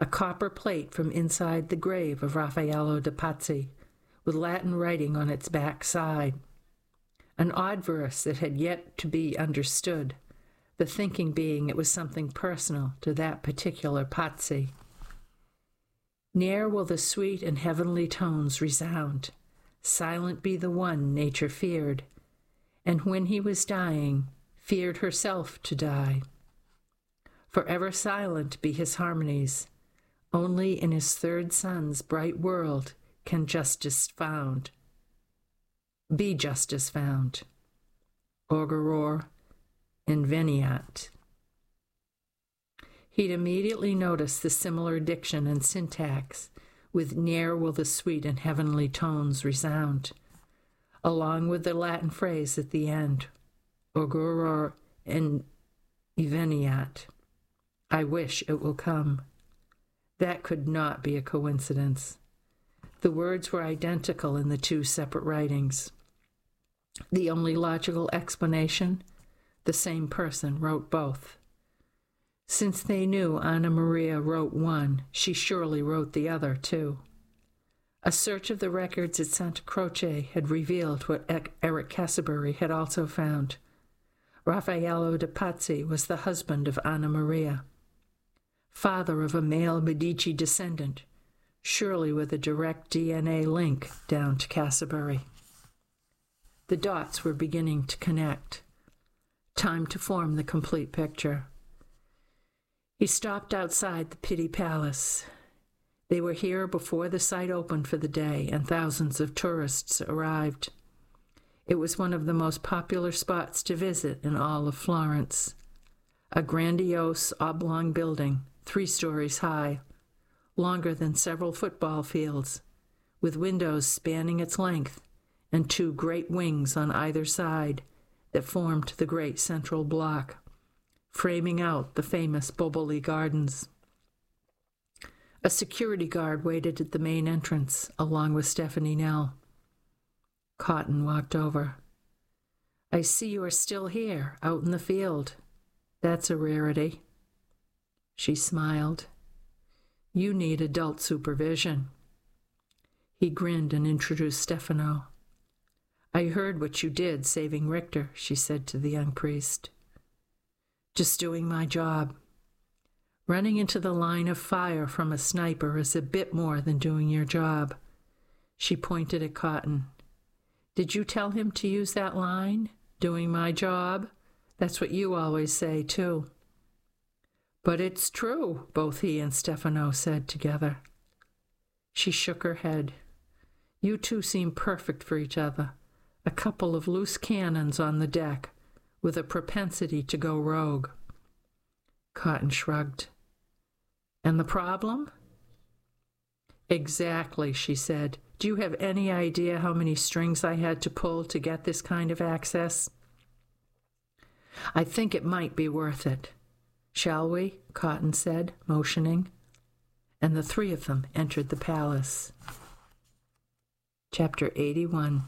a copper plate from inside the grave of Raffaello de Pazzi, with Latin writing on its back side. An odd verse that had yet to be understood, the thinking being it was something personal to that particular Pazzi. Ne'er will the sweet and heavenly tones resound, silent be the one nature feared, and when he was dying, feared herself to die. Forever silent be his harmonies, only in his third son's bright world can justice found. Be justice found. Auguror inveniat. He'd immediately noticed the similar diction and syntax with ne'er will the sweet and heavenly tones resound, along with the Latin phrase at the end, auguror inveniat. I wish it will come. That could not be a coincidence. The words were identical in the two separate writings. The only logical explanation, the same person wrote both. Since they knew Anna Maria wrote one, she surely wrote the other too. A search of the records at Santa Croce had revealed what Eric Casabury had also found. Raffaello de Pazzi was the husband of Anna Maria, father of a male Medici descendant, surely with a direct DNA link down to Casabury. The dots were beginning to connect. Time to form the complete picture. He stopped outside the Pitti Palace. They were here before the site opened for the day, and thousands of tourists arrived. It was one of the most popular spots to visit in all of Florence. A grandiose oblong building, 3 stories high, longer than several football fields, with windows spanning its length and 2 great wings on either side that formed the great central block, framing out the famous Boboli Gardens. A security guard waited at the main entrance, along with Stephanie Nell. Cotton walked over. I see you are still here, out in the field. That's a rarity. She smiled. You need adult supervision. He grinned and introduced Stefano. I heard what you did saving Richter, she said to the young priest. Just doing my job. Running into the line of fire from a sniper is a bit more than doing your job. She pointed at Cotton. Did you tell him to use that line? Doing my job? That's what you always say, too. But it's true, both he and Stefano said together. She shook her head. You two seem perfect for each other. A couple of loose cannons on the deck, with a propensity to go rogue. Cotton shrugged. And the problem? Exactly, she said. Do you have any idea how many strings I had to pull to get this kind of access? I think it might be worth it. Shall we? Cotton said, motioning. And the 3 of them entered the palace. Chapter 81.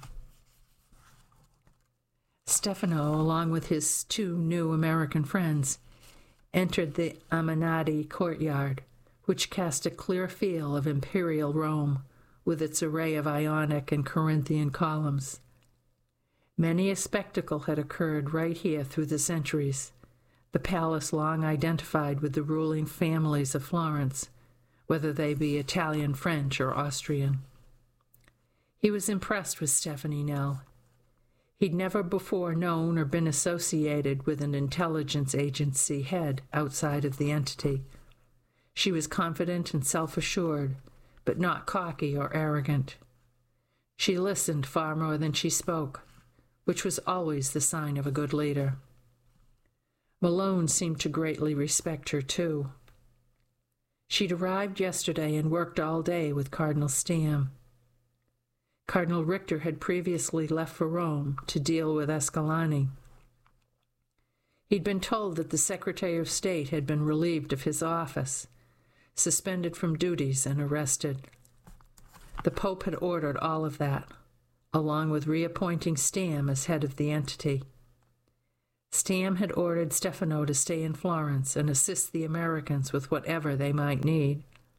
Stefano, along with his 2 new American friends, entered the Amanati courtyard, which cast a clear feel of imperial Rome, with its array of Ionic and Corinthian columns. Many a spectacle had occurred right here through the centuries, the palace long identified with the ruling families of Florence, whether they be Italian, French, or Austrian. He was impressed with Stephanie Nell. He'd never before known or been associated with an intelligence agency head outside of the entity. She was confident and self-assured, but not cocky or arrogant. She listened far more than she spoke, which was always the sign of a good leader. Malone seemed to greatly respect her, too. She'd arrived yesterday and worked all day with Cardinal Stamm. Cardinal Richter had previously left for Rome to deal with Escalani. He'd been told that the Secretary of State had been relieved of his office, suspended from duties, and arrested. The Pope had ordered all of that, along with reappointing Stamm as head of the entity. Stamm had ordered Stefano to stay in Florence and assist the Americans with whatever they might need.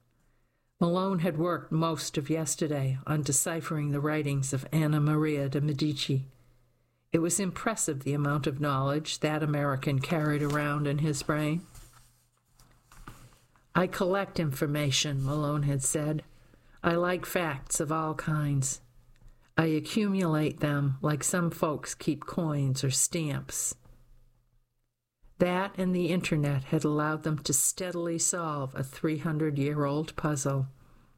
Malone had worked most of yesterday on deciphering the writings of Anna Maria de Medici. It was impressive the amount of knowledge that American carried around in his brain. "I collect information," Malone had said. "I like facts of all kinds. I accumulate them like some folks keep coins or stamps." That and the internet had allowed them to steadily solve a 300-year-old puzzle.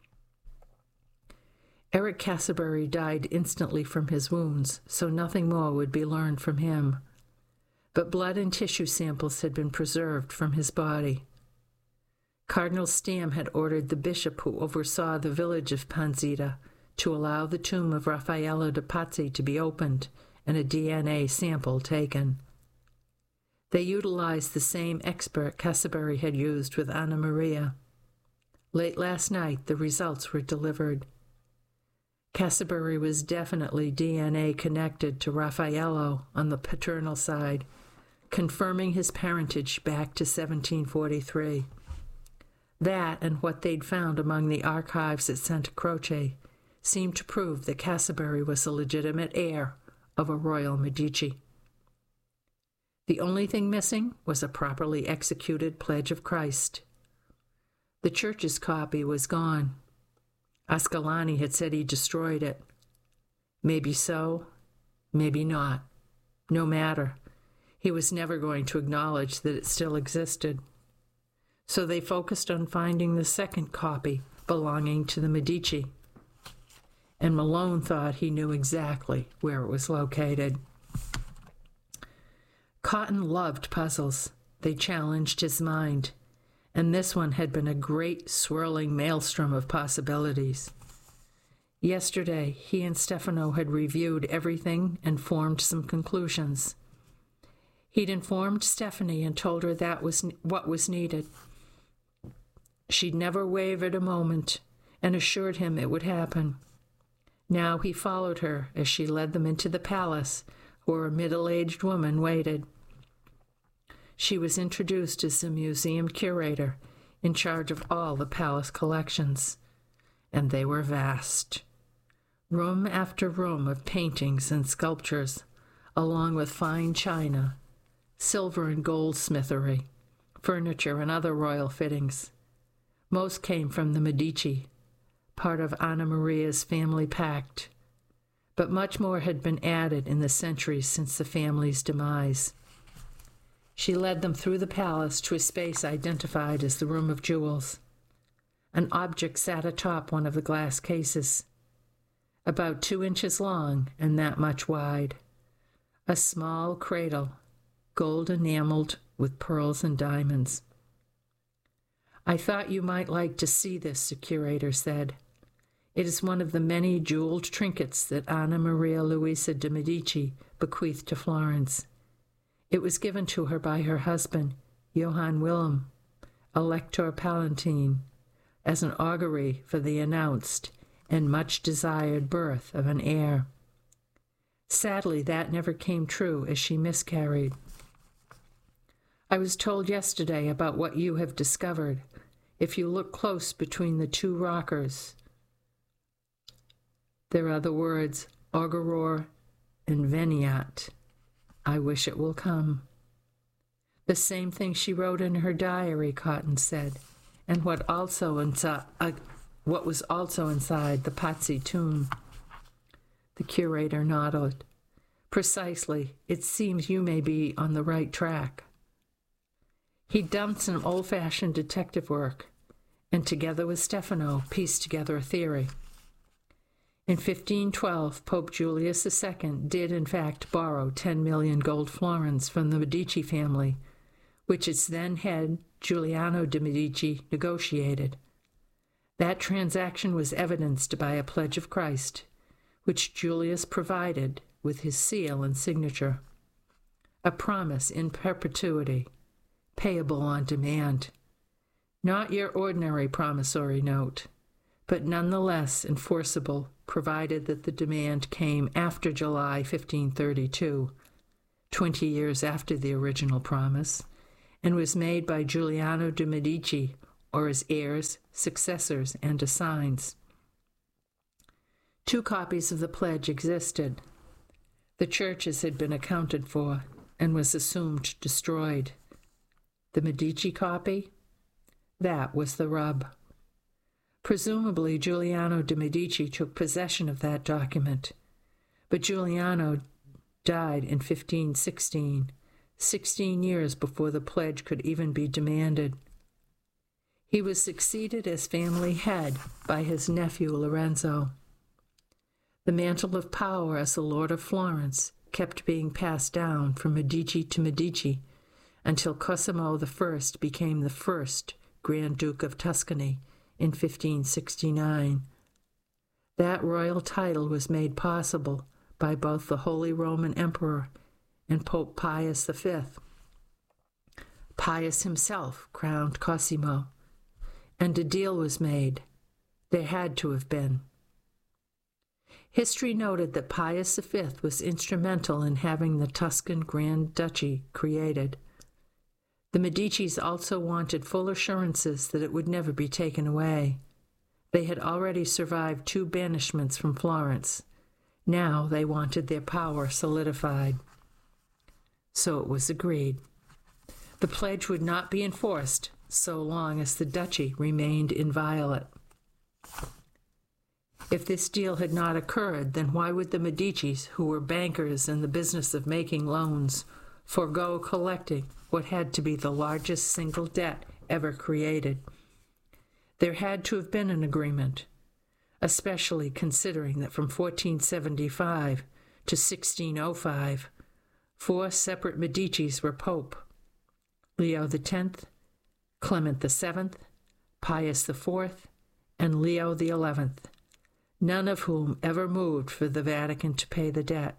Eric Cassibury died instantly from his wounds, so nothing more would be learned from him. But blood and tissue samples had been preserved from his body. Cardinal Stamm had ordered the bishop who oversaw the village of Panzita to allow the tomb of Raffaello de Pazzi to be opened and a DNA sample taken. They utilized the same expert Cassibury had used with Anna Maria. Late last night, the results were delivered. Cassibury was definitely DNA connected to Raffaello on the paternal side, confirming his parentage back to 1743. That and what they'd found among the archives at Santa Croce seemed to prove that Cassibury was a legitimate heir of a royal Medici. The only thing missing was a properly executed Pledge of Christ. The church's copy was gone. Ascalani had said he destroyed it. Maybe so, maybe not. No matter. He was never going to acknowledge that it still existed. So they focused on finding the second copy belonging to the Medici. And Malone thought he knew exactly where it was located. Cotton loved puzzles. They challenged his mind. And this one had been a great swirling maelstrom of possibilities. Yesterday, he and Stefano had reviewed everything and formed some conclusions. He'd informed Stephanie and told her that was what was needed. She'd never wavered a moment and assured him it would happen. Now he followed her as she led them into the palace, where a middle-aged woman waited. She was introduced as the museum curator, in charge of all the palace collections, and they were vast. Room after room of paintings and sculptures, along with fine china, silver and gold smithery, furniture and other royal fittings. Most came from the Medici, part of Anna Maria's family pact, but much more had been added in the centuries since the family's demise. She led them through the palace to a space identified as the Room of Jewels. An object sat atop one of the glass cases, about 2 inches long and that much wide. A small cradle, gold enameled with pearls and diamonds. "I thought you might like to see this," the curator said. "It is one of the many jeweled trinkets that Anna Maria Luisa de Medici bequeathed to Florence. It was given to her by her husband, Johann Wilhelm, Elector Palatine, as an augury for the announced and much-desired birth of an heir. Sadly, that never came true, as she miscarried. I was told yesterday about what you have discovered. If you look close between the two rockers, there are the words Auguror and Veniat. I wish it will come." The same thing she wrote in her diary, Cotton said, and what was also inside the Pazzi tomb. The curator nodded. "Precisely. It seems you may be on the right track." He'd done some old-fashioned detective work, and together with Stefano, pieced together a theory. In 1512, Pope Julius II did in fact borrow 10 million gold florins from the Medici family, which its then head, Giuliano de' Medici, negotiated. That transaction was evidenced by a Pledge of Christ, which Julius provided with his seal and signature. A promise in perpetuity, payable on demand. Not your ordinary promissory note, but nonetheless enforceable, provided that the demand came after July 1532, 20 years after the original promise, and was made by Giuliano de' Medici or as heirs, successors, and assigns. 2 copies of the pledge existed. The church's had been accounted for and was assumed destroyed. The Medici copy? That was the rub. Presumably, Giuliano de' Medici took possession of that document, but Giuliano died in 1516, 16 years before the pledge could even be demanded. He was succeeded as family head by his nephew Lorenzo. The mantle of power as the Lord of Florence kept being passed down from Medici to Medici until Cosimo I became the first Grand Duke of Tuscany in 1569. That royal title was made possible by both the Holy Roman Emperor and Pope Pius V. Pius himself crowned Cosimo, and a deal was made. There had to have been. History noted that Pius V was instrumental in having the Tuscan Grand Duchy created. The Medicis also wanted full assurances that it would never be taken away. They had already survived 2 banishments from Florence. Now they wanted their power solidified. So it was agreed. The pledge would not be enforced so long as the duchy remained inviolate. If this deal had not occurred, then why would the Medicis, who were bankers in the business of making loans, forego collecting what had to be the largest single debt ever created? There had to have been an agreement, especially considering that from 1475 to 1605, 4 separate Medicis were pope: Leo X, Clement VII, Pius IV, and Leo XI, none of whom ever moved for the Vatican to pay the debt.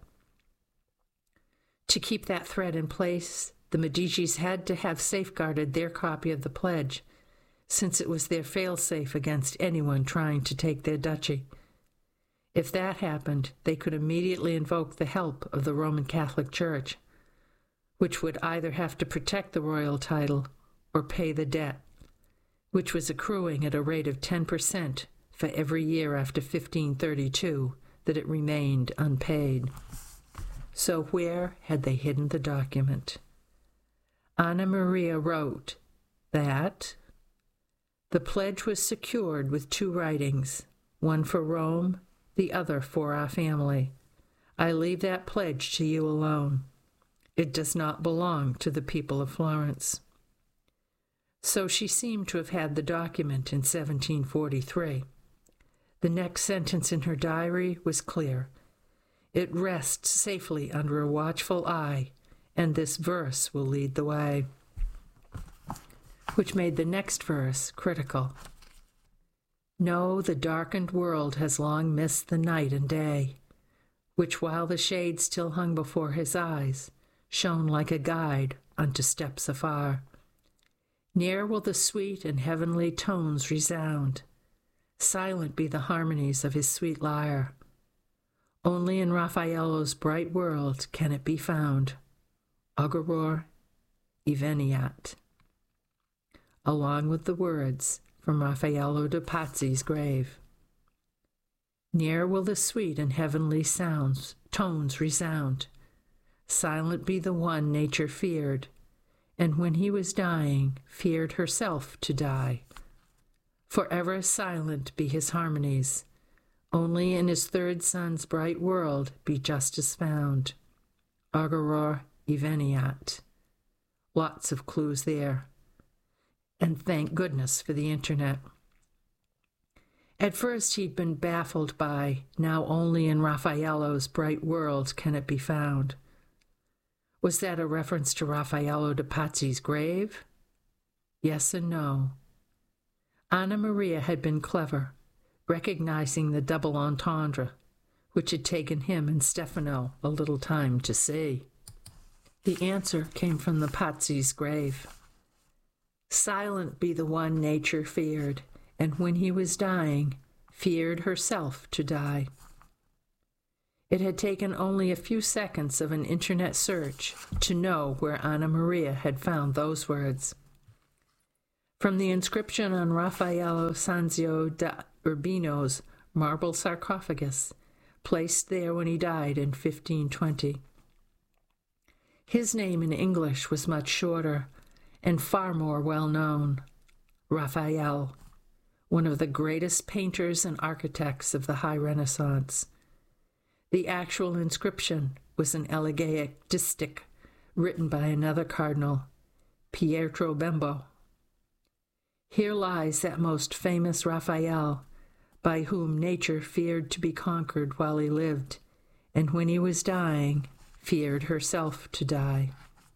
To keep that threat in place, the Medicis had to have safeguarded their copy of the pledge, since it was their fail-safe against anyone trying to take their duchy. If that happened, they could immediately invoke the help of the Roman Catholic Church, which would either have to protect the royal title or pay the debt, which was accruing at a rate of 10% for every year after 1532 that it remained unpaid. So where had they hidden the document? Anna Maria wrote that the pledge was secured with 2 writings, one for Rome, the other for our family. I leave that pledge to you alone. It does not belong to the people of Florence. So she seemed to have had the document in 1743. The next sentence in her diary was clear. It rests safely under a watchful eye, and this verse will lead the way, which made the next verse critical. No, the darkened world has long missed the night and day, which while the shade still hung before his eyes, shone like a guide unto steps afar. Ne'er will the sweet and heavenly tones resound. Silent be the harmonies of his sweet lyre. Only in Raffaello's bright world can it be found. Auguror eveniat. Along with the words from Raffaello de' Pazzi's grave. Ne'er will the sweet and heavenly tones resound. Silent be the one nature feared, and when he was dying, feared herself to die. Forever silent be his harmonies. Only in his 3rd son's bright world be justice found. Auguror eveniat. Lots of clues there. And thank goodness for the internet. At first he'd been baffled by, now only in Raffaello's bright world can it be found. Was that a reference to Raffaello de' Pazzi's grave? Yes and no. Anna Maria had been clever, recognizing the double entendre, which had taken him and Stefano a little time to see. The answer came from the Pazzi's grave. Silent be the one nature feared, and when he was dying, feared herself to die. It had taken only a few seconds of an internet search to know where Anna Maria had found those words. From the inscription on Raffaello Sanzio da Urbino's marble sarcophagus, placed there when he died in 1520. His name in English was much shorter and far more well known: Raphael, one of the greatest painters and architects of the High Renaissance. The actual inscription was an elegiac distich written by another cardinal, Pietro Bembo. Here lies that most famous Raphael, by whom nature feared to be conquered while he lived, and when he was dying, feared herself to die.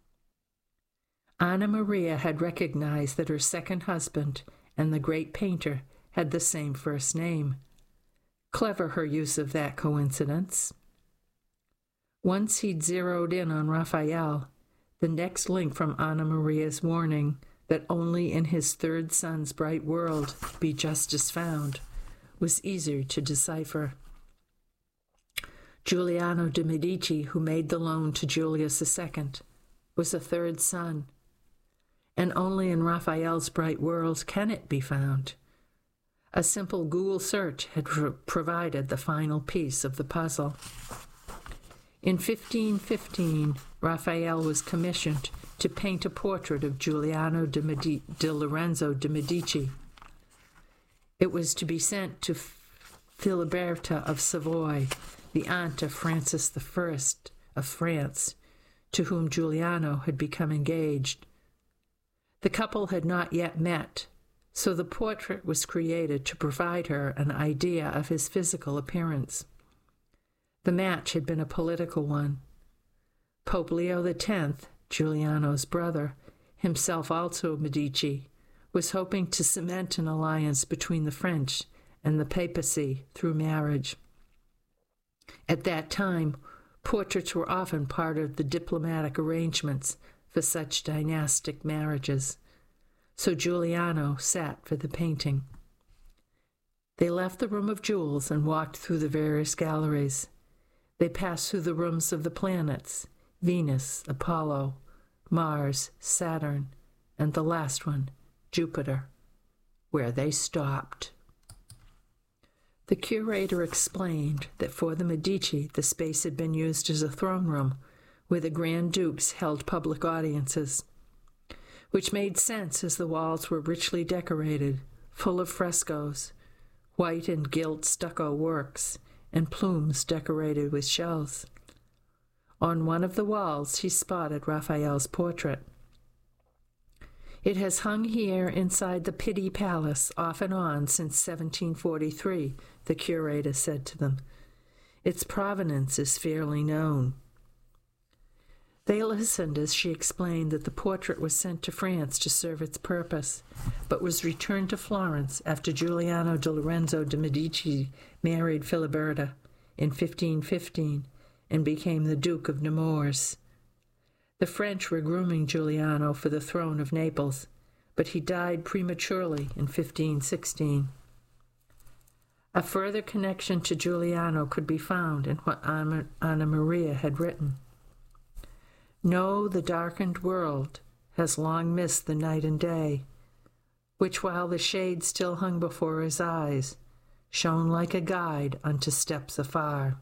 Anna Maria had recognized that her second husband and the great painter had the same first name. Clever her use of that coincidence. Once he'd zeroed in on Raphael, the next link from Anna Maria's warning that only in his third son's bright world be justice found was easier to decipher. Giuliano de' Medici, who made the loan to Julius II, was a third son, and only in Raphael's bright world can it be found. A simple Google search had provided the final piece of the puzzle. In 1515, Raphael was commissioned to paint a portrait of Giuliano de Lorenzo de' Medici. It was to be sent to Filiberta of Savoy, the aunt of Francis I of France, to whom Giuliano had become engaged. The couple had not yet met, so the portrait was created to provide her an idea of his physical appearance. The match had been a political one. Pope Leo X, Giuliano's brother, himself also Medici, was hoping to cement an alliance between the French and the papacy through marriage. At that time, portraits were often part of the diplomatic arrangements for such dynastic marriages, so Giuliano sat for the painting. They left the room of jewels and walked through the various galleries. They passed through the rooms of the planets, Venus, Apollo, Mars, Saturn, and the last one, Jupiter, where they stopped. The curator explained that for the Medici, the space had been used as a throne room where the Grand Dukes held public audiences, which made sense as the walls were richly decorated, full of frescoes, white and gilt stucco works, and plumes decorated with shells. On one of the walls, he spotted Raphael's portrait. It has hung here inside the Pitti Palace off and on since 1743, the curator said to them. Its provenance is fairly known. They listened as she explained that the portrait was sent to France to serve its purpose, but was returned to Florence after Giuliano de Lorenzo de' Medici married Filiberta in 1515 and became the Duke of Nemours. The French were grooming Giuliano for the throne of Naples, but he died prematurely in 1516. A further connection to Giuliano could be found in what Anna Maria had written. "No, the darkened world has long missed the night and day, which while the shade still hung before his eyes, shone like a guide unto steps afar."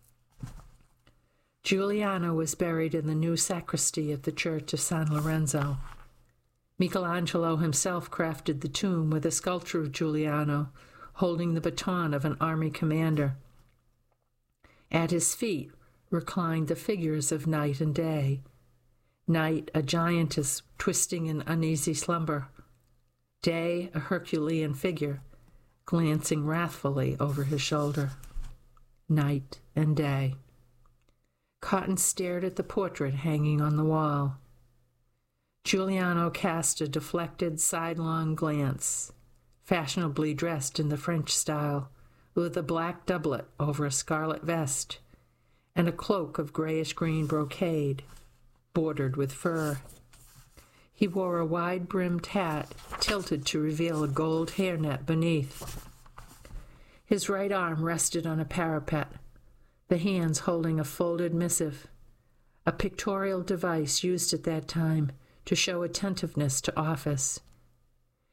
Giuliano was buried in the new sacristy of the church of San Lorenzo. Michelangelo himself crafted the tomb with a sculpture of Giuliano holding the baton of an army commander. At his feet reclined the figures of Night and Day. Night, a giantess twisting in uneasy slumber. Day, a Herculean figure, glancing wrathfully over his shoulder. Night and Day. Cotton stared at the portrait hanging on the wall. Giuliano cast a deflected, sidelong glance, fashionably dressed in the French style, with a black doublet over a scarlet vest, and a cloak of grayish-green brocade, bordered with fur. He wore a wide-brimmed hat, tilted to reveal a gold hairnet beneath. His right arm rested on a parapet, the hands holding a folded missive, a pictorial device used at that time to show attentiveness to office.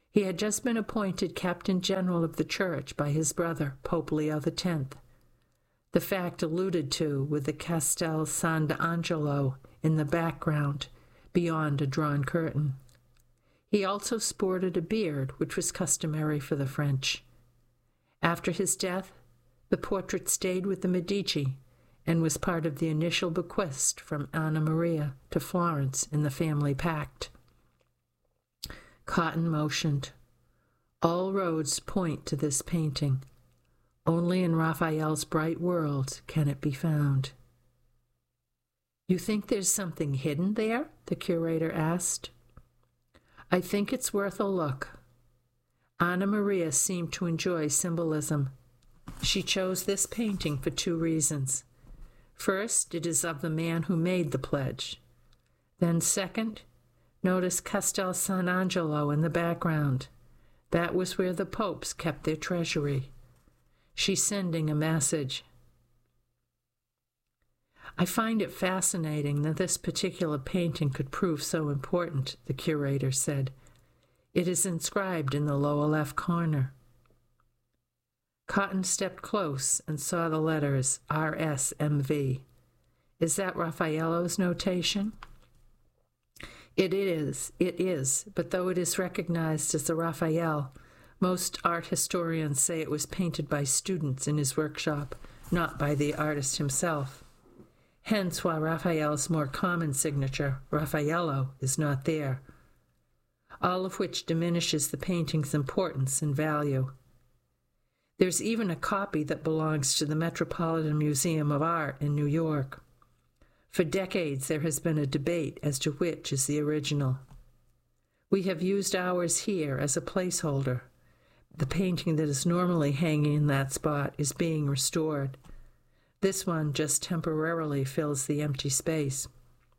He had just been appointed Captain General of the Church by his brother, Pope Leo X, the fact alluded to with the Castel Sant'Angelo in the background beyond a drawn curtain. He also sported a beard, which was customary for the French. After his death, the portrait stayed with the Medici and was part of the initial bequest from Anna Maria to Florence in the family pact. Cotton motioned. All roads point to this painting. Only in Raphael's bright world can it be found. You think there's something hidden there? The curator asked. I think it's worth a look. Anna Maria seemed to enjoy symbolism. She chose this painting for 2 reasons. First, it is of the man who made the pledge. Then second, notice Castel Sant'Angelo in the background. That was where the popes kept their treasury. She's sending a message. I find it fascinating that this particular painting could prove so important, the curator said. It is inscribed in the lower left corner. Cotton stepped close and saw the letters RSMV. Is that Raffaello's notation? It is, but though it is recognized as a Raphael, most art historians say it was painted by students in his workshop, not by the artist himself. Hence why Raphael's more common signature, Raffaello, is not there, all of which diminishes the painting's importance and value. There's even a copy that belongs to the Metropolitan Museum of Art in New York. For decades there has been a debate as to which is the original. We have used ours here as a placeholder. The painting that is normally hanging in that spot is being restored. This one just temporarily fills the empty space.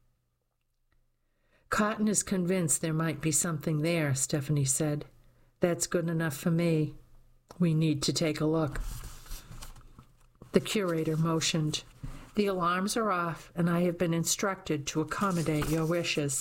Cotton is convinced there might be something there, Stephanie said. That's good enough for me. We need to take a look. The curator motioned. The alarms are off, and I have been instructed to accommodate your wishes.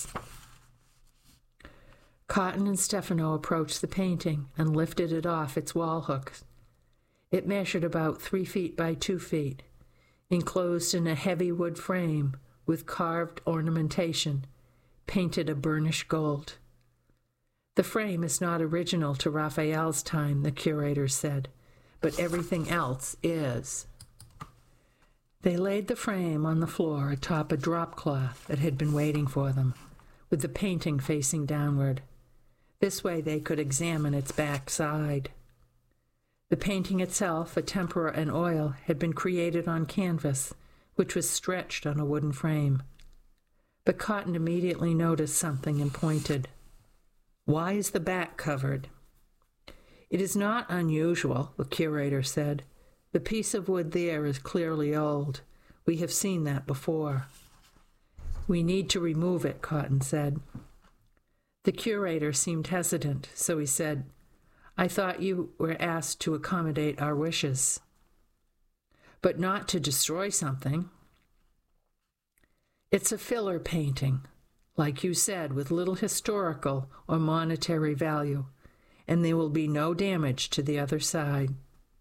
Cotton and Stefano approached the painting and lifted it off its wall hooks. It measured about 3 feet by 2 feet, enclosed in a heavy wood frame with carved ornamentation, painted a burnished gold. The frame is not original to Raphael's time, the curator said, but everything else is. They laid the frame on the floor atop a drop cloth that had been waiting for them, with the painting facing downward. This way they could examine its back side. The painting itself, a tempera and oil, had been created on canvas, which was stretched on a wooden frame. But Cotton immediately noticed something and pointed. Why is the back covered? It is not unusual, the curator said. The piece of wood there is clearly old. We have seen that before. We need to remove it, Cotton said. The curator seemed hesitant, so he said, I thought you were asked to accommodate our wishes, but not to destroy something. It's a filler painting, like you said, with little historical or monetary value, and there will be no damage to the other side.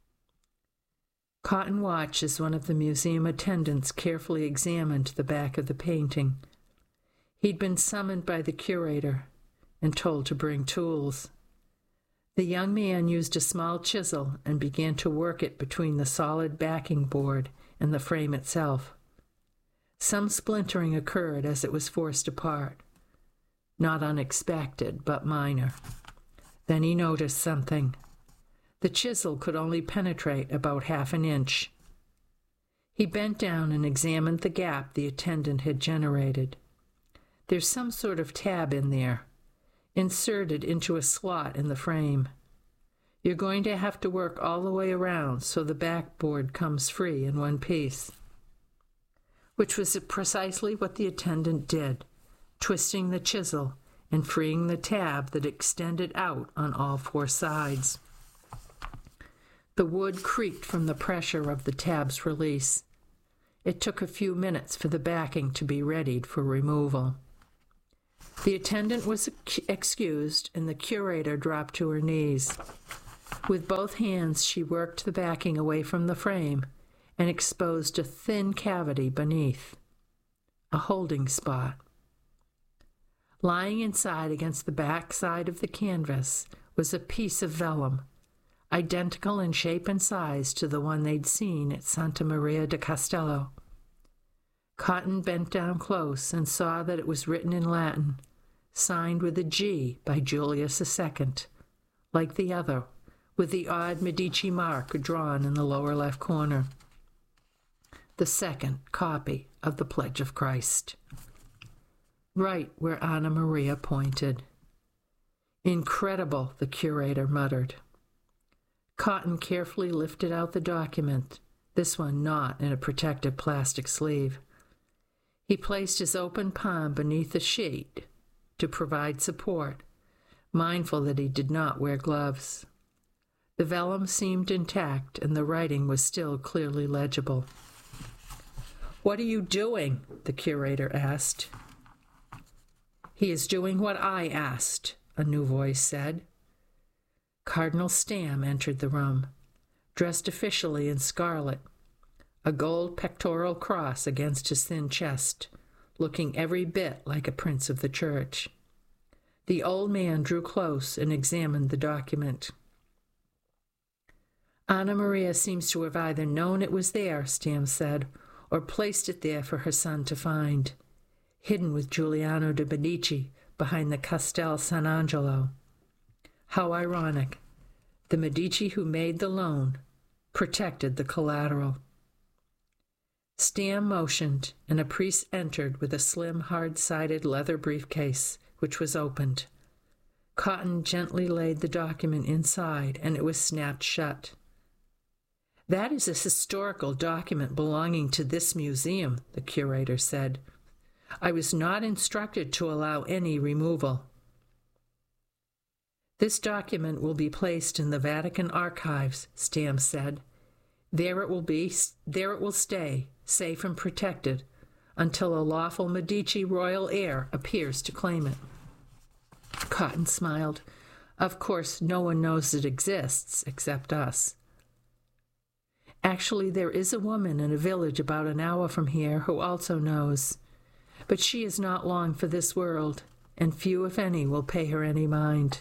Cotton watched as one of the museum attendants carefully examined the back of the painting. He'd been summoned by the curator and told to bring tools. The young man used a small chisel and began to work it between the solid backing board and the frame itself. Some splintering occurred as it was forced apart. Not unexpected, but minor. Then he noticed something. The chisel could only penetrate about 1/2 inch. He bent down and examined the gap the attendant had generated. There's some sort of tab in there, inserted into a slot in the frame. You're going to have to work all the way around so the backboard comes free in one piece. Which was precisely what the attendant did, twisting the chisel and freeing the tab that extended out on all 4 sides. The wood creaked from the pressure of the tab's release. It took a few minutes for the backing to be readied for removal. The attendant was excused, and the curator dropped to her knees. With both hands, she worked the backing away from the frame and exposed a thin cavity beneath, a holding spot. Lying inside against the back side of the canvas was a piece of vellum, identical in shape and size to the one they'd seen at Santa Maria de Castello. Cotton bent down close and saw that it was written in Latin, signed with a G by Julius II, like the other, with the odd Medici mark drawn in the lower left corner. The second copy of the Pledge of Christ. Right where Anna Maria pointed. Incredible, the curator muttered. Cotton carefully lifted out the document, this one not in a protective plastic sleeve. He placed his open palm beneath the sheet to provide support, mindful that he did not wear gloves. The vellum seemed intact, and the writing was still clearly legible. "What are you doing?" the curator asked. "He is doing what I asked," a new voice said. Cardinal Stamm entered the room, dressed officially in scarlet, a gold pectoral cross against his thin chest, looking every bit like a prince of the church. The old man drew close and examined the document. "Anna Maria seems to have either known it was there," Stamm said, "or placed it there for her son to find, hidden with Giuliano de' Medici behind the Castel San Angelo. How ironic. The Medici who made the loan protected the collateral." Stamm motioned, and a priest entered with a slim, hard-sided leather briefcase, which was opened. Cotton gently laid the document inside, and it was snapped shut. "That is a historical document belonging to this museum," the curator said. "I was not instructed to allow any removal." "This document will be placed in the Vatican archives," Stamm said. There it will stay, safe and protected, until a lawful Medici royal heir appears to claim it." Cotton smiled. "Of course, no one knows it exists except us." "Actually, there is a woman in a village about an hour from here who also knows. But she is not long for this world, and few, if any, will pay her any mind."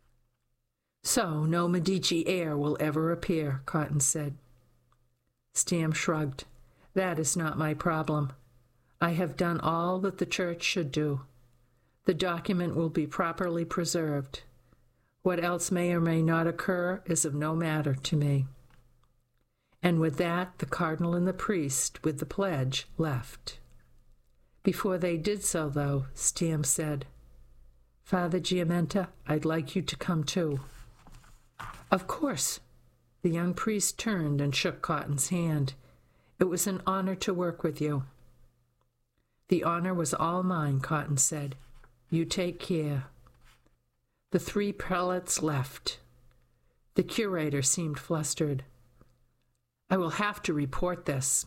"So no Medici heir will ever appear," Cotton said. Stamm shrugged. "That is not my problem. I have done all that the church should do. The document will be properly preserved. What else may or may not occur is of no matter to me." And with that, the cardinal and the priest, with the pledge, left. Before they did so, though, Stamm said, "Father Giamenta, I'd like you to come too." "Of course." The young priest turned and shook Cotton's hand. "It was an honor to work with you." "The honor was all mine," Cotton said. "You take care." The three prelates left. The curator seemed flustered. "I will have to report this."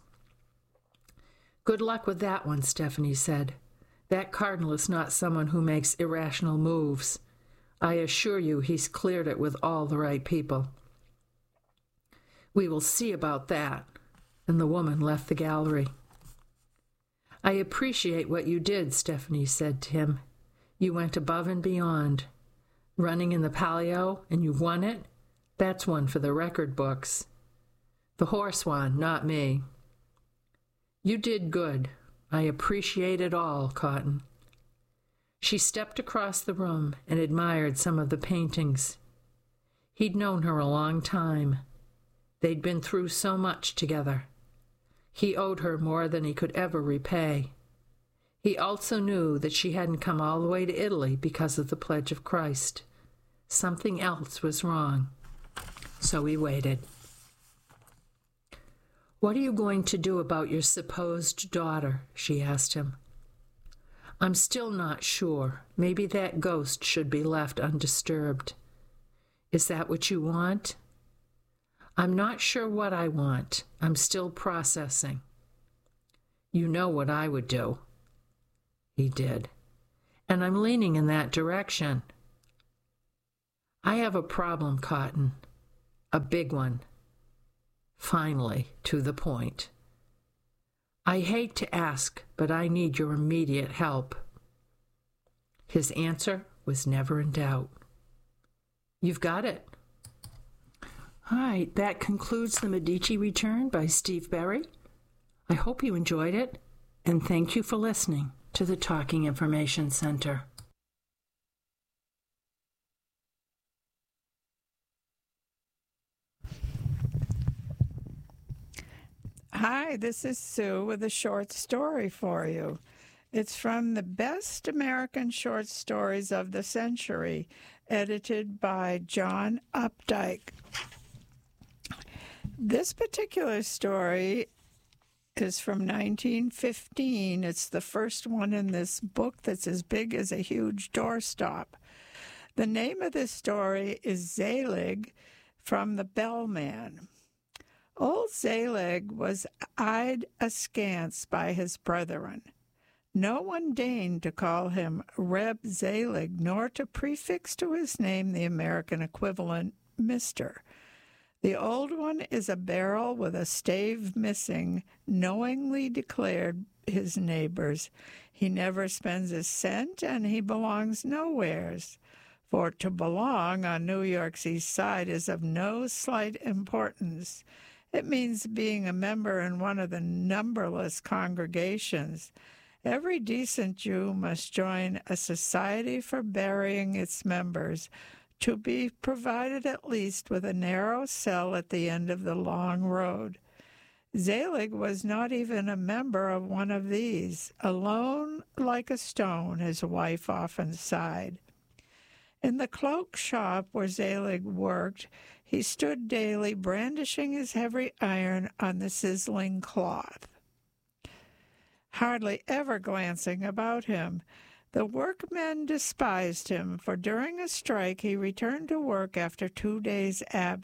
"Good luck with that one," Stephanie said. "That cardinal is not someone who makes irrational moves. I assure you he's cleared it with all the right people." "We will see about that." And the woman left the gallery. "I appreciate what you did," Stephanie said to him. "You went above and beyond. Running in the Palio, and you won it? That's one for the record books. The horse won, not me." "You did good. I appreciate it all, Cotton." She stepped across the room and admired some of the paintings. He'd known her a long time. They'd been through so much together. He owed her more than he could ever repay. He also knew that she hadn't come all the way to Italy because of the Pledge of Christ. Something else was wrong. So he waited. "What are you going to do about your supposed daughter?" she asked him. "I'm still not sure. Maybe that ghost should be left undisturbed." "Is that what you want?" "I'm not sure what I want. I'm still processing." "You know what I would do." He did. and I'm leaning in that direction. I have a problem, Cotton. A big one. Finally, to the point. I hate to ask, but I need your immediate help. His answer was never in doubt. You've got it. All right, that concludes The Medici Return by Steve Berry. I hope you enjoyed it, and thank you for listening to the Talking Information Center. Hi, this is Sue with a short story for you. It's from the Best American Short Stories of the Century, edited by John Updike. This particular story is from 1915. It's the first one in this book that's as big as a huge doorstop. The name of this story is Zelig from the Bellman. Old Zelig was eyed askance by his brethren. No one deigned to call him Reb Zelig, nor to prefix to his name the American equivalent, Mr. The old one is a barrel with a stave missing, knowingly declared his neighbors. He never spends a cent, and he belongs nowheres. For to belong on New York's east side is of no slight importance. It means being a member in one of the numberless congregations. Every decent Jew must join a society for burying its members, to be provided at least with a narrow cell at the end of the long road. Zelig was not even a member of one of these. Alone like a stone, his wife often sighed. In the cloak shop where Zelig worked, he stood daily brandishing his heavy iron on the sizzling cloth, hardly ever glancing about him. The workmen despised him, for during a strike he returned to work after 2 days'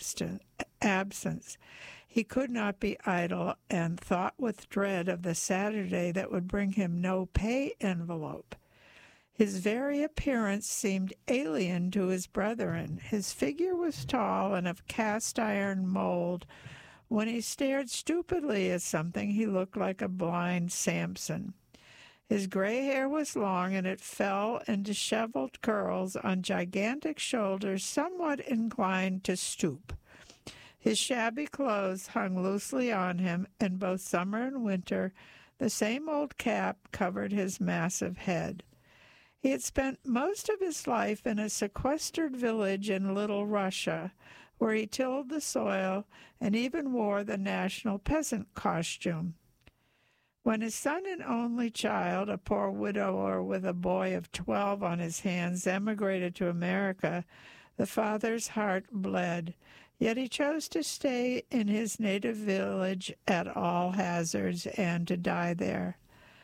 absence. He could not be idle, and thought with dread of the Saturday that would bring him no pay envelope. His very appearance seemed alien to his brethren. His figure was tall and of cast-iron mold. When he stared stupidly at something, he looked like a blind Samson. His gray hair was long, and it fell in disheveled curls on gigantic shoulders somewhat inclined to stoop. His shabby clothes hung loosely on him, and both summer and winter the same old cap covered his massive head. He had spent most of his life in a sequestered village in Little Russia, where he tilled the soil and even wore the national peasant costume. When his son and only child, a poor widower with a boy of 12 on his hands, emigrated to America, the father's heart bled. Yet he chose to stay in his native village at all hazards and to die there.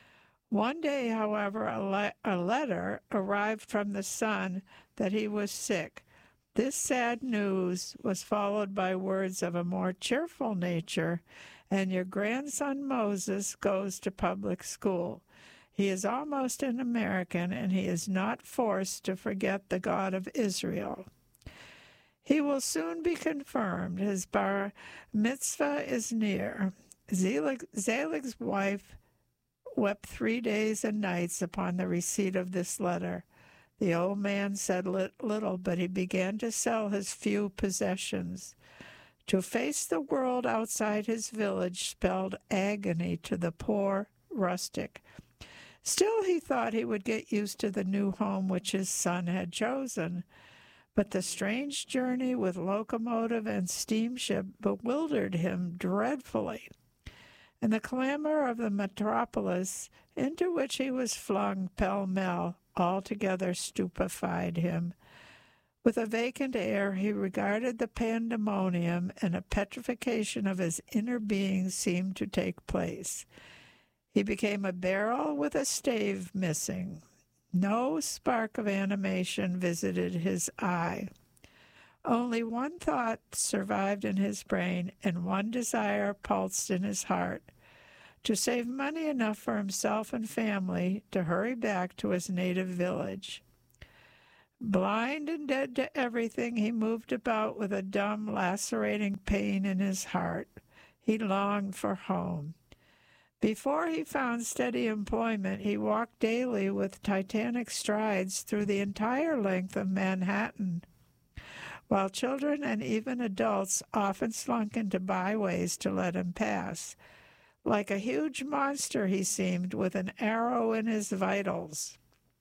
One day, however, a letter arrived from the son that he was sick. This sad news was followed by words of a more cheerful nature, and your grandson Moses goes to public school. He is almost an American, and he is not forced to forget the God of Israel. He will soon be confirmed. His bar mitzvah is near. Zelig's wife wept 3 days and nights upon the receipt of this letter. The old man said little, but he began to sell his few possessions. To face the world outside his village spelled agony to the poor rustic. Still, he thought he would get used to the new home which his son had chosen. But the strange journey with locomotive and steamship bewildered him dreadfully, and the clamor of the metropolis into which he was flung pell-mell altogether stupefied him. With a vacant air he regarded the pandemonium, and a petrification of his inner being seemed to take place. He became a barrel with a stave missing. No spark of animation visited his eye. Only one thought survived in his brain, and one desire pulsed in his heart: to save money enough for himself and family to hurry back to his native village. Blind and dead to everything, he moved about with a dumb, lacerating pain in his heart. He longed for home. Before he found steady employment, he walked daily with titanic strides through the entire length of Manhattan, while children and even adults often slunk into byways to let him pass. Like a huge monster, he seemed, with an arrow in his vitals.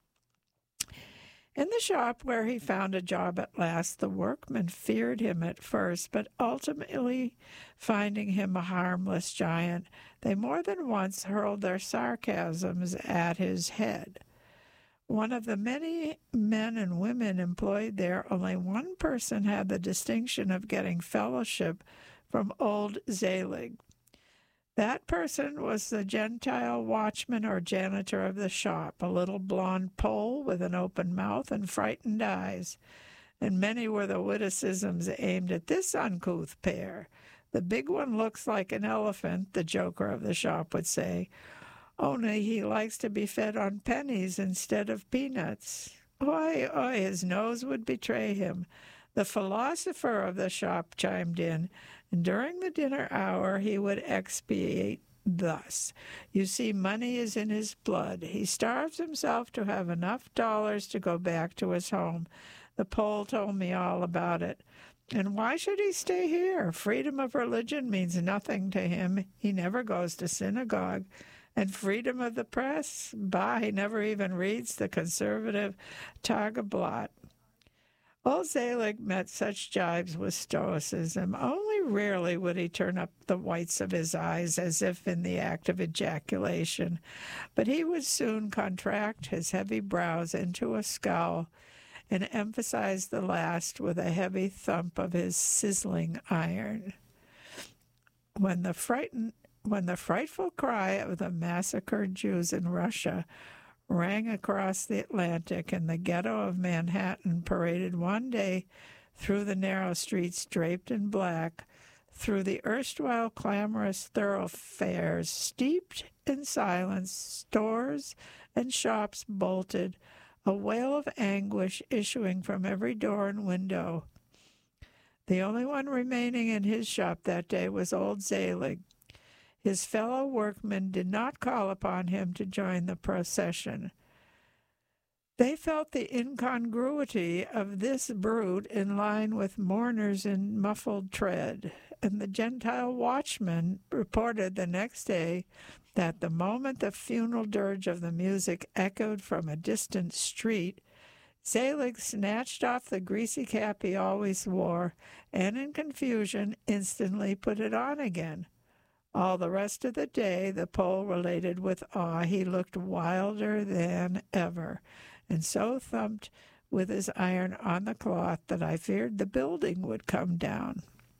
In the shop where he found a job at last, the workmen feared him at first, but ultimately, finding him a harmless giant, they more than once hurled their sarcasms at his head. One of the many men and women employed there, only one person had the distinction of getting fellowship from old Zelig. That person was the Gentile watchman or janitor of the shop, a little blond Pole with an open mouth and frightened eyes. And many were the witticisms aimed at this uncouth pair. The big one looks like an elephant, the joker of the shop would say, only he likes to be fed on pennies instead of peanuts. Oi, oi, his nose would betray him. The philosopher of the shop chimed in, and during the dinner hour he would expatiate thus. You see, money is in his blood. He starves himself to have enough dollars to go back to his home. The Pole told me all about it. And why should he stay here? Freedom of religion means nothing to him. He never goes to synagogue. And freedom of the press? Bah, he never even reads the conservative Tageblatt. Old Zelig met such jibes with stoicism. Only rarely would he turn up the whites of his eyes as if in the act of ejaculation, but he would soon contract his heavy brows into a scowl and emphasize the last with a heavy thump of his sizzling iron. When the frightful cry of the massacred Jews in Russia rang across the Atlantic, and the ghetto of Manhattan paraded one day through the narrow streets draped in black, through the erstwhile clamorous thoroughfares steeped in silence, stores and shops bolted, a wail of anguish issuing from every door and window. The only one remaining in his shop that day was old Zelig. His fellow workmen did not call upon him to join the procession. They felt the incongruity of this brute in line with mourners in muffled tread, and the Gentile watchman reported the next day that the moment the funeral dirge of the music echoed from a distant street, Zelig snatched off the greasy cap he always wore, and in confusion instantly put it on again. All the rest of the day, the Pole related with awe, he looked wilder than ever, and so thumped with his iron on the cloth that I feared the building would come down.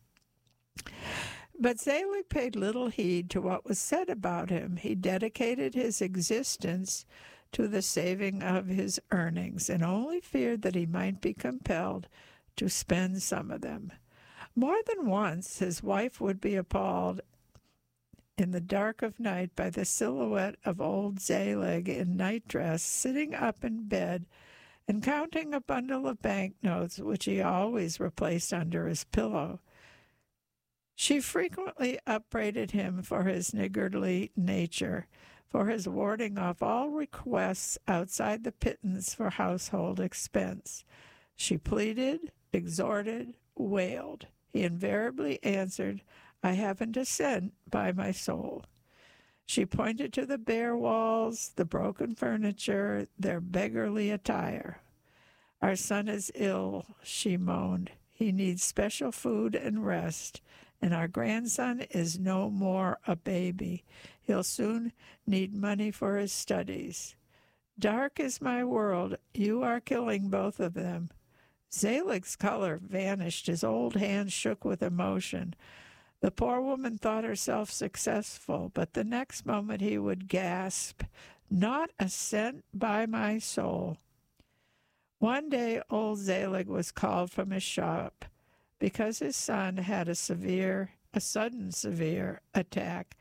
But Zelig paid little heed to what was said about him. He dedicated his existence to the saving of his earnings, and only feared that he might be compelled to spend some of them. More than once his wife would be appalled in the dark of night by the silhouette of old Zelig in nightdress sitting up in bed and counting a bundle of banknotes which he always replaced under his pillow. She frequently upbraided him for his niggardly nature, for his warding off all requests outside the pittance for household expense. She pleaded, exhorted, wailed. He invariably answered, I haven't a cent by my soul. She pointed to the bare walls, the broken furniture, their beggarly attire. Our son is ill, she moaned. He needs special food and rest, and our grandson is no more a baby. He'll soon need money for his studies. Dark is my world. You are killing both of them. Zelig's color vanished. His old hands shook with emotion. The poor woman thought herself successful, but the next moment he would gasp, Not a cent by my soul. One day old Zelig was called from his shop because his son had a sudden severe attack,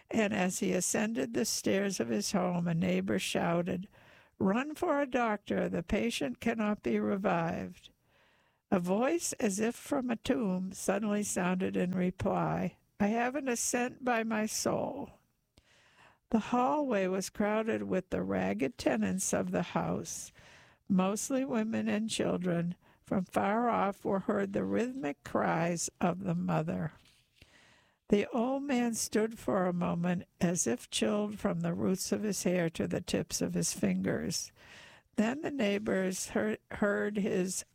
And as he ascended the stairs of his home, a neighbor shouted, "Run for a doctor, the patient cannot be revived." A voice, as if from a tomb, suddenly sounded in reply, "I haven't a cent by my soul." The hallway was crowded with the ragged tenants of the house, mostly women and children. From far off were heard the rhythmic cries of the mother. The old man stood for a moment as if chilled from the roots of his hair to the tips of his fingers. Then the neighbors heard his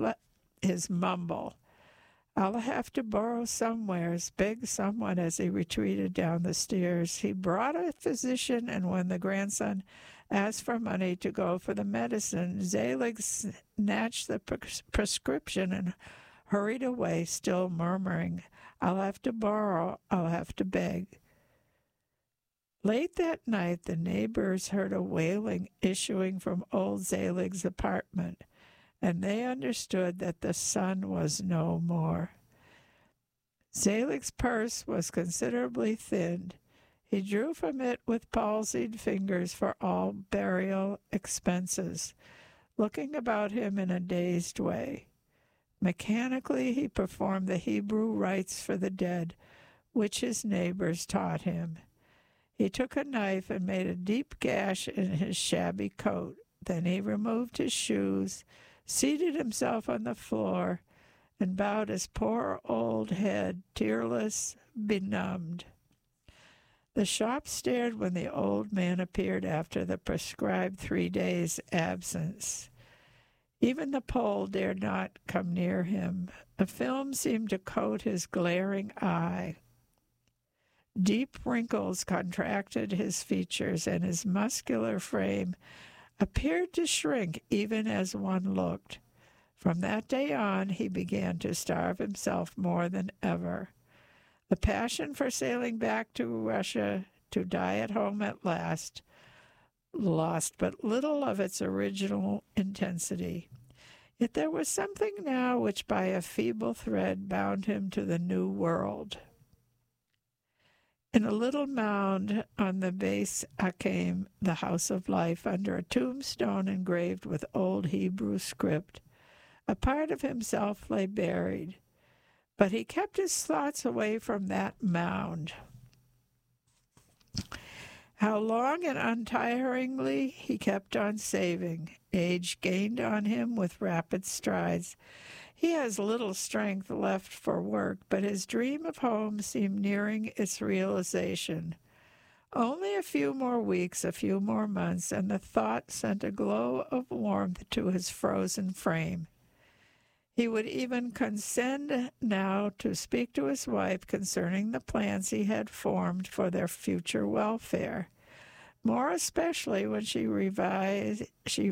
mumble, "I'll have to borrow somewheres," begged someone as he retreated down the stairs. He brought a physician, and when the grandson asked for money to go for the medicine, Zelig snatched the prescription and hurried away, still murmuring, "I'll have to borrow, I'll have to beg." Late that night, the neighbors heard a wailing issuing from old Zelig's apartment, and they understood that the son was no more. Zelig's purse was considerably thinned. He drew from it with palsied fingers for all burial expenses, looking about him in a dazed way. Mechanically, he performed the Hebrew rites for the dead, which his neighbors taught him. He took a knife and made a deep gash in his shabby coat. Then he removed his shoes, seated himself on the floor, and bowed his poor old head, tearless, benumbed. The shop stared when the old man appeared after the prescribed 3 days' absence. Even the Pole dared not come near him. A film seemed to coat his glaring eye. Deep wrinkles contracted his features, and his muscular frame appeared to shrink even as one looked. From that day on, he began to starve himself more than ever. The passion for sailing back to Russia to die at home at last lost but little of its original intensity. Yet there was something now which by a feeble thread bound him to the new world. In a little mound on the Beis Hakim, the house of life, under a tombstone engraved with old Hebrew script, a part of himself lay buried. But he kept his thoughts away from that mound. How long and untiringly he kept on saving. Age gained on him with rapid strides. He has little strength left for work, but his dream of home seemed nearing its realization. Only a few more weeks, a few more months, and the thought sent a glow of warmth to his frozen frame. He would even condescend now to speak to his wife concerning the plans he had formed for their future welfare, more especially when she revived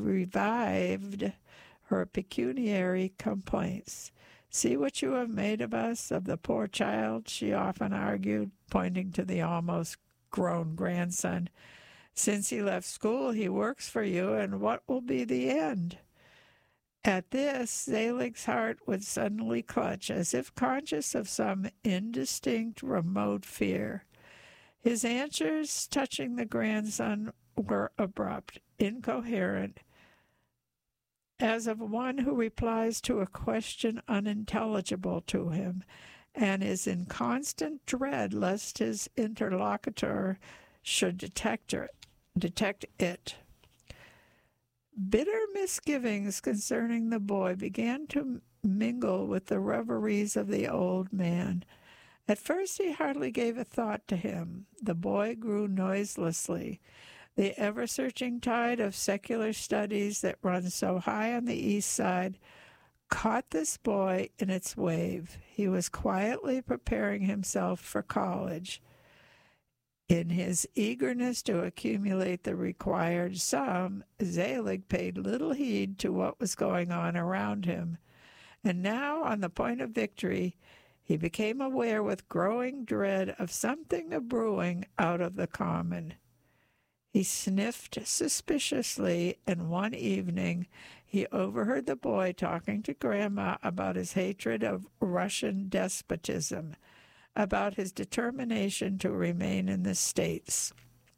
her pecuniary complaints. "See what you have made of us, of the poor child," she often argued, pointing to the almost grown grandson. "Since he left school, he works for you, and what will be the end?" At this, Zelig's heart would suddenly clutch, as if conscious of some indistinct, remote fear. His answers touching the grandson were abrupt, incoherent, as of one who replies to a question unintelligible to him, and is in constant dread lest his interlocutor should detect it. Bitter misgivings concerning the boy began to mingle with the reveries of the old man. At first he hardly gave a thought to him. The boy grew noiselessly. The ever-searching tide of secular studies that runs so high on the east side caught this boy in its wave. He was quietly preparing himself for college. In his eagerness to accumulate the required sum, Zelig paid little heed to what was going on around him. And now, on the point of victory, he became aware with growing dread of something brewing out of the common. He sniffed suspiciously, and one evening he overheard the boy talking to Grandma about his hatred of Russian despotism. about his determination to remain in the States.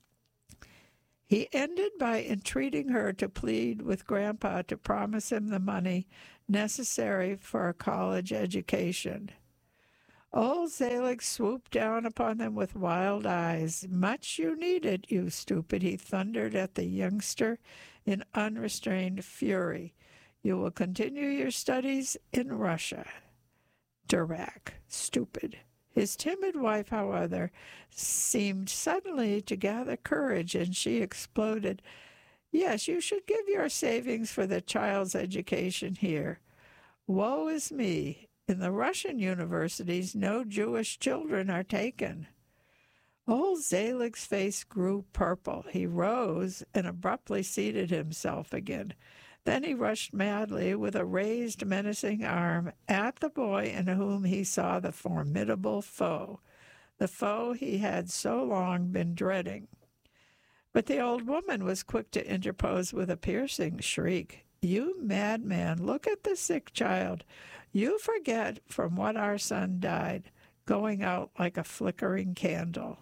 He ended by entreating her to plead with Grandpa to promise him the money necessary for a college education. Old Zelig swooped down upon them with wild eyes. "Much you need it, you stupid," he thundered at the youngster in unrestrained fury. "You will continue your studies in Russia." Durack, stupid. His timid wife, however, seemed suddenly to gather courage, and she exploded. "Yes, you should give your savings for the child's education here. Woe is me. In the Russian universities, no Jewish children are taken." Old Zelig's face grew purple. He rose and abruptly seated himself again. Then he rushed madly, with a raised, menacing arm, at the boy in whom he saw the formidable foe, the foe he had so long been dreading. But the old woman was quick to interpose with a piercing shriek. "You madman, look at the sick child. You forget from what our son died, going out like a flickering candle."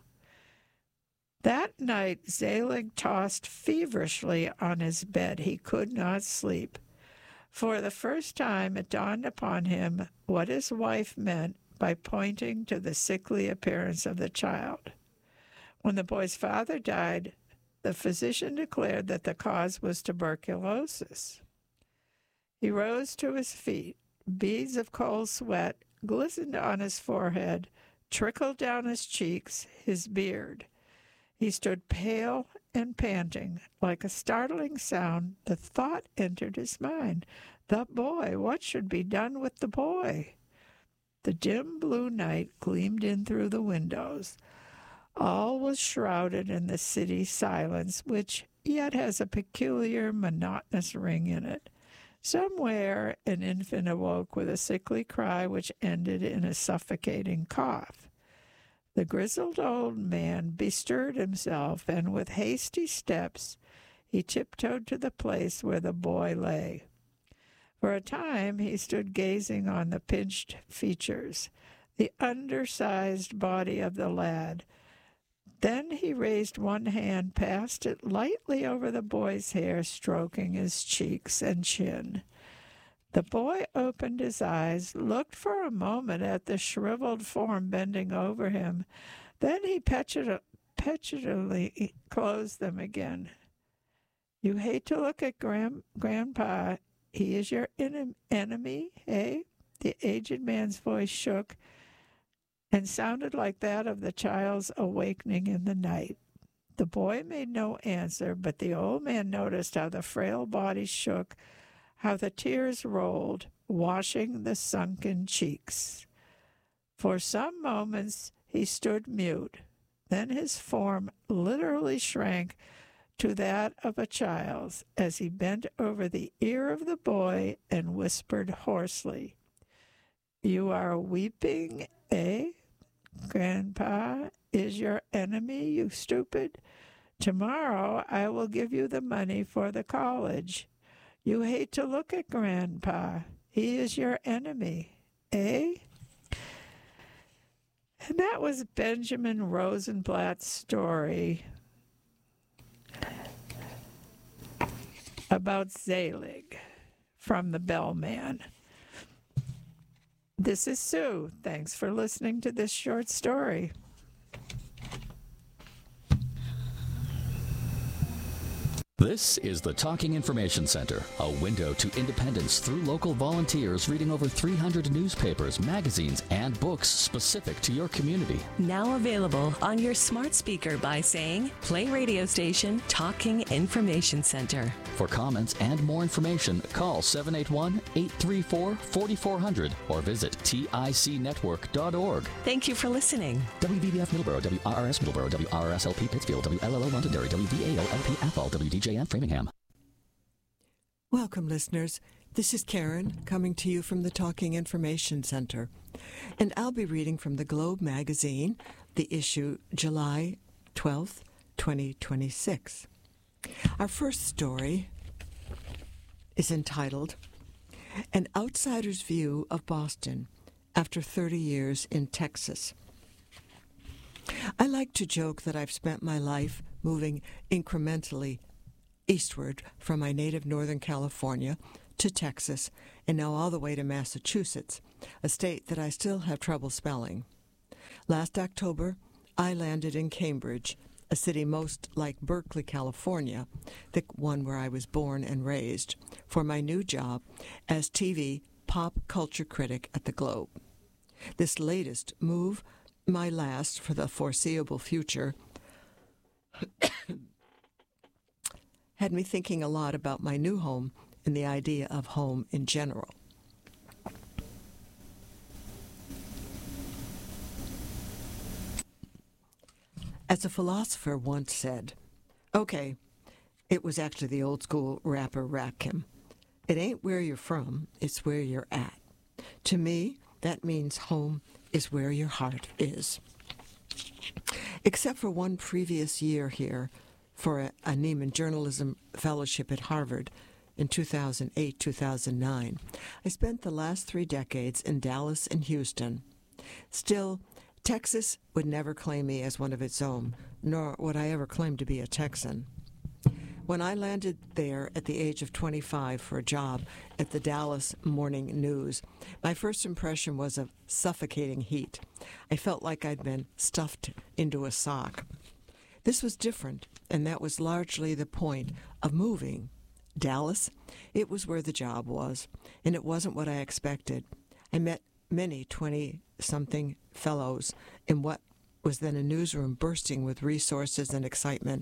That night Zelig tossed feverishly on his bed. He could not sleep. For the first time it dawned upon him what his wife meant by pointing to the sickly appearance of the child. When the boy's father died, the physician declared that the cause was tuberculosis. He rose to his feet. Beads of cold sweat glistened on his forehead, trickled down his cheeks, his beard. He stood pale and panting. Like a startling sound, the thought entered his mind. The boy! What should be done with the boy? The dim blue night gleamed in through the windows. All was shrouded in the city silence, which yet has a peculiar monotonous ring in it. Somewhere an infant awoke with a sickly cry which ended in a suffocating cough. The grizzled old man bestirred himself, and with hasty steps he tiptoed to the place where the boy lay. For a time he stood gazing on the pinched features, the undersized body of the lad. Then he raised one hand, passed it lightly over the boy's hair, stroking his cheeks and chin. The boy opened his eyes, looked for a moment at the shriveled form bending over him. Then he petulantly closed them again. "You hate to look at Grandpa. He is your enemy, eh?" The aged man's voice shook and sounded like that of the child's awakening in the night. The boy made no answer, but the old man noticed how the frail body shook, how the tears rolled, washing the sunken cheeks. For some moments he stood mute. Then his form literally shrank to that of a child's as he bent over the ear of the boy and whispered hoarsely, "You are weeping, eh? Grandpa is your enemy, you stupid. Tomorrow I will give you the money for the college. You hate to look at Grandpa. He is your enemy, eh?" And that was Benjamin Rosenblatt's story about Zelig from The Bellman. This is Sue. Thanks for listening to this short story. This is the Talking Information Center, a window to independence through local volunteers reading over 300 newspapers, magazines, and books specific to your community. Now available on your smart speaker by saying, "Play radio station Talking Information Center." For comments and more information, call 781-834-4400 or visit ticnetwork.org. Thank you for listening. WVBF Middleborough, WRRS Middleborough, WRSLP Pittsfield, WLLO Londonderry, WVAO-LP Athol, WDJN Framingham. Welcome, listeners. This is Karen coming to you from the Talking Information Center. And I'll be reading from the Globe magazine, the issue July 12th, 2026. Our first story is entitled, "An Outsider's View of Boston After 30 Years in Texas." I like to joke that I've spent my life moving incrementally eastward from my native Northern California to Texas and now all the way to Massachusetts, a state that I still have trouble spelling. Last October, I landed in Cambridge, a city most like Berkeley, California, the one where I was born and raised, for my new job as TV pop culture critic at the Globe. This latest move, my last for the foreseeable future, had me thinking a lot about my new home and the idea of home in general. As a philosopher once said, okay, it was actually the old school rapper Rakim, it ain't where you're from, it's where you're at. To me, that means home is where your heart is. Except for one previous year here for a Neiman Journalism Fellowship at Harvard in 2008-2009, I spent the last 3 decades in Dallas and Houston. Still, Texas would never claim me as one of its own, nor would I ever claim to be a Texan. When I landed there at the age of 25 for a job at the Dallas Morning News, my first impression was of suffocating heat. I felt like I'd been stuffed into a sock. This was different, and that was largely the point of moving. Dallas, it was where the job was, and it wasn't what I expected. I met many 20-something fellows in what was then a newsroom bursting with resources and excitement.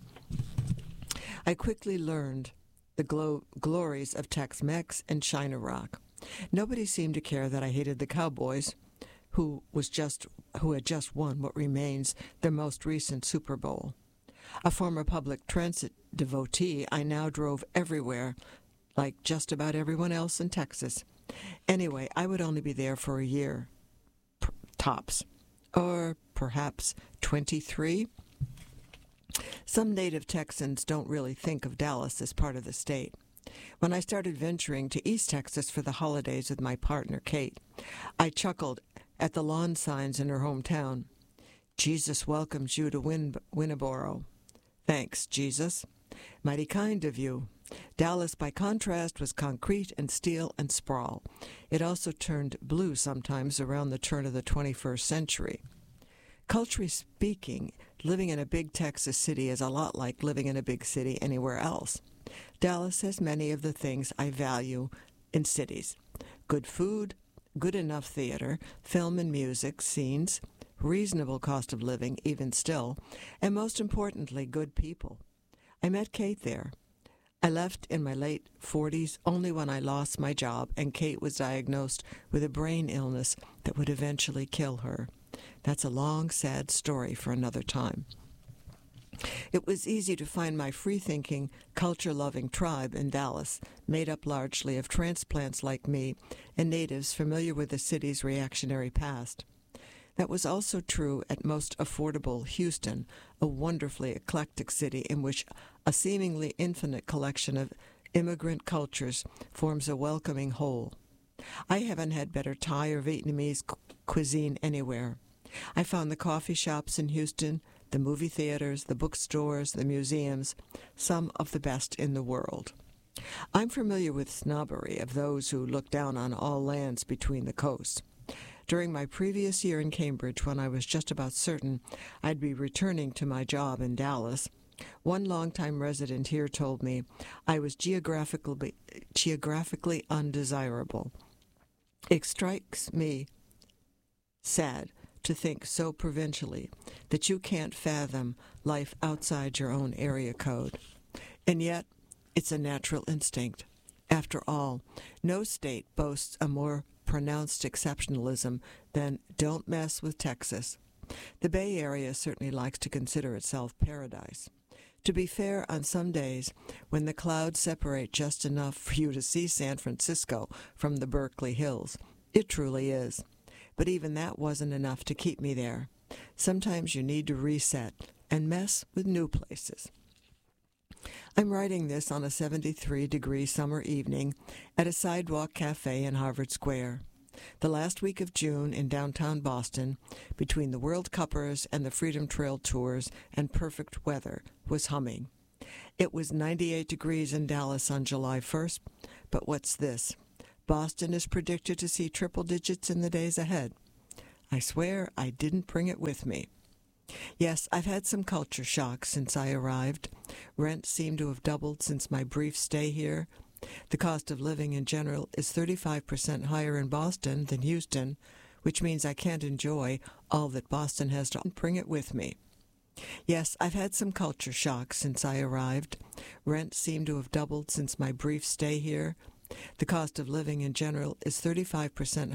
I quickly learned the glories of Tex-Mex and China Rock. Nobody seemed to care that I hated the Cowboys, who had just won what remains their most recent Super Bowl. A former public transit devotee, I now drove everywhere, like just about everyone else in Texas. Anyway, I would only be there for a year, tops, or perhaps 23. Some native Texans don't really think of Dallas as part of the state. When I started venturing to East Texas for the holidays with my partner, Kate, I chuckled at the lawn signs in her hometown. Jesus welcomes you to Winneboro. Thanks, Jesus. Mighty kind of you. Dallas, by contrast, was concrete and steel and sprawl. It also turned blue sometimes around the turn of the 21st century. Culturally speaking, living in a big Texas city is a lot like living in a big city anywhere else. Dallas has many of the things I value in cities. Good food, good enough theater, film and music, scenes, reasonable cost of living, even still, and most importantly, good people. I met Kate there. I left in my late 40s only when I lost my job and Kate was diagnosed with a brain illness that would eventually kill her. That's a long, sad story for another time. It was easy to find my free-thinking, culture-loving tribe in Dallas, made up largely of transplants like me and natives familiar with the city's reactionary past. That was also true at most affordable Houston, a wonderfully eclectic city in which a seemingly infinite collection of immigrant cultures forms a welcoming whole. I haven't had better Thai or Vietnamese cuisine anywhere. I found the coffee shops in Houston, the movie theaters, the bookstores, the museums, some of the best in the world. I'm familiar with snobbery of those who look down on all lands between the coasts. During my previous year in Cambridge, when I was just about certain I'd be returning to my job in Dallas, one longtime resident here told me I was geographically undesirable. It strikes me sad to think so provincially that you can't fathom life outside your own area code. And yet, it's a natural instinct. After all, no state boasts a more pronounced exceptionalism than don't mess with Texas. The Bay Area certainly likes to consider itself paradise. To be fair, on some days, when the clouds separate just enough for you to see San Francisco from the Berkeley Hills, it truly is. But even that wasn't enough to keep me there. Sometimes you need to reset and mess with new places. I'm writing this on a 73-degree summer evening at a sidewalk cafe in Harvard Square. The last week of June in downtown Boston, between the World Cuppers and the Freedom Trail tours and perfect weather, was humming. It was 98 degrees in Dallas on July 1st, but what's this? Boston is predicted to see triple digits in the days ahead. I swear I didn't bring it with me. Yes, I've had some culture shocks since I arrived. Rent seemed to have doubled since my brief stay here. The cost of living in general is 35% higher in Boston than Houston, which means I can't enjoy all that Boston has to bring it with me. Yes, I've had some culture shocks since I arrived. Rent seemed to have doubled since my brief stay here. The cost of living in general is 35%